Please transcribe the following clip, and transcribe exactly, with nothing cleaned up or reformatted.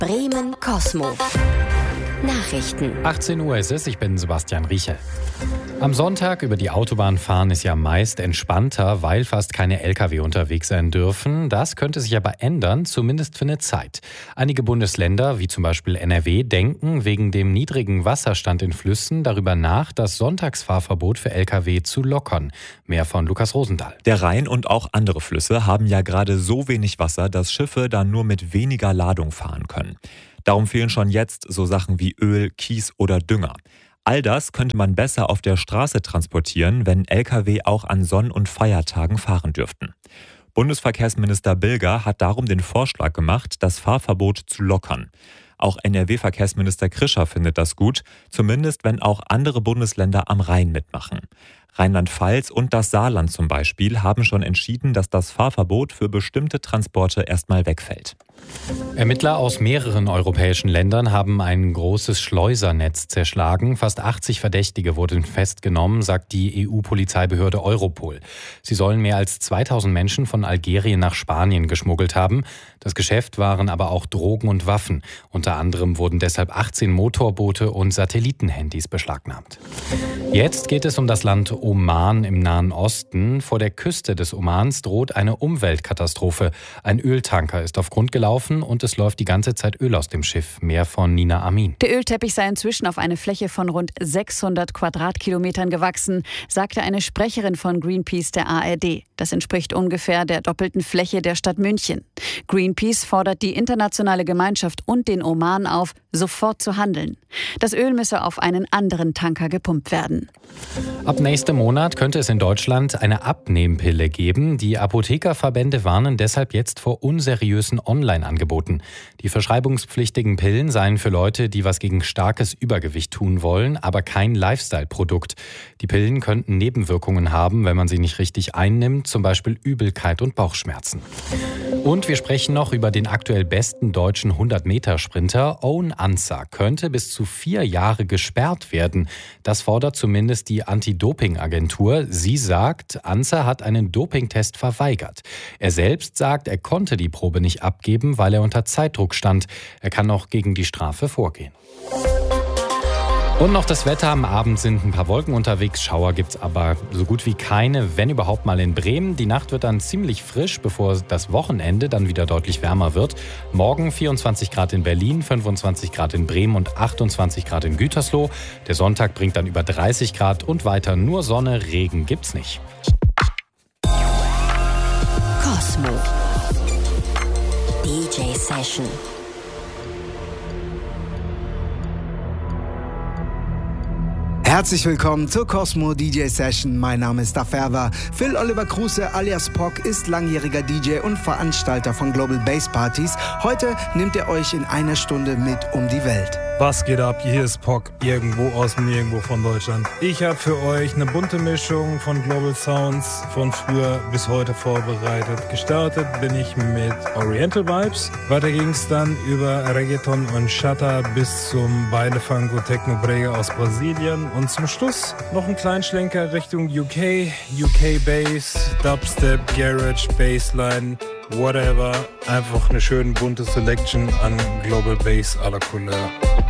Bremen Cosmo. Nachrichten. achtzehn Uhr ist es, ich bin Sebastian Rieche. Am Sonntag über die Autobahn fahren ist ja meist entspannter, weil fast keine L K W unterwegs sein dürfen. Das könnte sich aber ändern, zumindest für eine Zeit. Einige Bundesländer, wie zum Beispiel N R W, denken wegen dem niedrigen Wasserstand in Flüssen darüber nach, das Sonntagsfahrverbot für L K W zu lockern. Mehr von Lukas Rosendahl. Der Rhein und auch andere Flüsse haben ja gerade so wenig Wasser, dass Schiffe dann nur mit weniger Ladung fahren können. Darum fehlen schon jetzt so Sachen wie Öl, Kies oder Dünger. All das könnte man besser auf der Straße transportieren, wenn L K W auch an Sonn- und Feiertagen fahren dürften. Bundesverkehrsminister Bilger hat darum den Vorschlag gemacht, das Fahrverbot zu lockern. Auch N R W-Verkehrsminister Krischer findet das gut, zumindest wenn auch andere Bundesländer am Rhein mitmachen. Rheinland-Pfalz und das Saarland zum Beispiel haben schon entschieden, dass das Fahrverbot für bestimmte Transporte erstmal wegfällt. Ermittler aus mehreren europäischen Ländern haben ein großes Schleusernetz zerschlagen. Fast achtzig Verdächtige wurden festgenommen, sagt die E U-Polizeibehörde Europol. Sie sollen mehr als zweitausend Menschen von Algerien nach Spanien geschmuggelt haben. Das Geschäft waren aber auch Drogen und Waffen. Unter anderem wurden deshalb achtzehn Motorboote und Satellitenhandys beschlagnahmt. Jetzt geht es um das Land Oman im Nahen Osten. Vor der Küste des Omans droht eine Umweltkatastrophe. Ein Öltanker ist auf Grund gelaufen und es läuft die ganze Zeit Öl aus dem Schiff. Mehr von Nina Amin. Der Ölteppich sei inzwischen auf eine Fläche von rund sechshundert Quadratkilometern gewachsen, sagte eine Sprecherin von Greenpeace der A R D. Das entspricht ungefähr der doppelten Fläche der Stadt München. Greenpeace fordert die internationale Gemeinschaft und den Oman auf, sofort zu handeln. Das Öl müsse auf einen anderen Tanker gepumpt werden. Ab nächstem Monat könnte es in Deutschland eine Abnehmpille geben. Die Apothekerverbände warnen deshalb jetzt vor unseriösen Online-Angeboten. Die verschreibungspflichtigen Pillen seien für Leute, die was gegen starkes Übergewicht tun wollen, aber kein Lifestyle-Produkt. Die Pillen könnten Nebenwirkungen haben, wenn man sie nicht richtig einnimmt, zum Beispiel Übelkeit und Bauchschmerzen. Und wir sprechen noch über den aktuell besten deutschen hundert-Meter-Sprinter. Owen Ancer könnte bis zu vier Jahre gesperrt werden. Das fordert zumindest die Anti-Doping-Agentur. Sie sagt, Ancer hat einen Dopingtest verweigert. Er selbst sagt, er konnte die Probe nicht abgeben, weil er unter Zeitdruck stand. Er kann noch gegen die Strafe vorgehen. Und noch das Wetter. Am Abend sind ein paar Wolken unterwegs. Schauer gibt's aber so gut wie keine, wenn überhaupt mal in Bremen. Die Nacht wird dann ziemlich frisch, bevor das Wochenende dann wieder deutlich wärmer wird. Morgen vierundzwanzig Grad in Berlin, fünfundzwanzig Grad in Bremen und achtundzwanzig Grad in Gütersloh. Der Sonntag bringt dann über dreißig Grad und weiter nur Sonne, Regen gibt's nicht. Cosmo. D J Session. Herzlich willkommen zur Cosmo D J Session. Mein Name ist Daferva. Phil Oliver Kruse alias Pock ist langjähriger D J und Veranstalter von Global Bass Partys. Heute nimmt er euch in einer Stunde mit um die Welt. Was geht ab? Hier ist Pock, irgendwo aus dem Nirgendwo von Deutschland. Ich habe für euch eine bunte Mischung von Global Sounds von früher bis heute vorbereitet. Gestartet bin ich mit Oriental Vibes. Weiter ging es dann über Reggaeton und Shatta bis zum Baile Funk und Techno Brega aus Brasilien. Und zum Schluss noch ein kleinen Schlenker Richtung U K, U K Bass, Dubstep, Garage, Bassline, whatever. Einfach eine schöne bunte Selection an Global Bass à la Couleur.